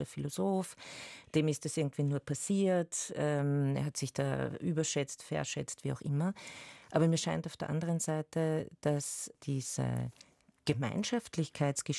der Philosoph, dem ist es irgendwie nur passiert, er hat sich da überschätzt, verschätzt, wie auch immer. Aber mir scheint auf der anderen Seite, dass diese Gemeinschaftlichkeitsgeschichte